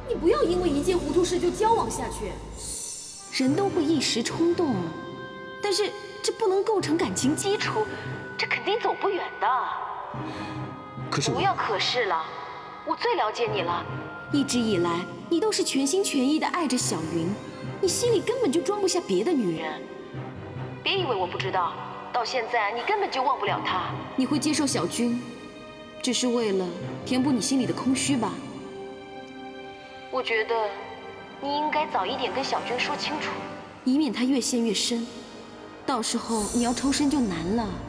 你不要因为一件糊涂事就交往下去。 人都会一时冲动，但是这不能构成感情基础，这肯定走不远的。 可是不要可是了，我最了解你了。一直以来，你都是全心全意的爱着小云，你心里根本就装不下别的女人。别以为我不知道，到现在你根本就忘不了她。你会接受小军，只是为了填补你心里的空虚吧？我觉得你应该早一点跟小军说清楚，以免他越陷越深，到时候你要抽身就难了。